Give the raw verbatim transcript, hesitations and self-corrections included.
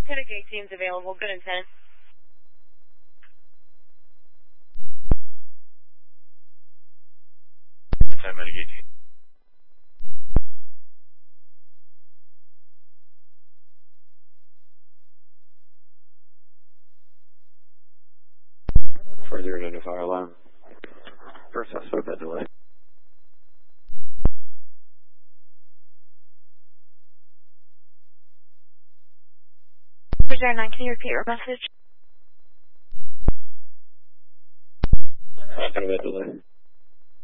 Civic eighteen's available. Good intent. Intent, Medic eighteen. four zero nine fire alarm. First suspect at delay. four zero nine, can you repeat your message? Kind of at delay.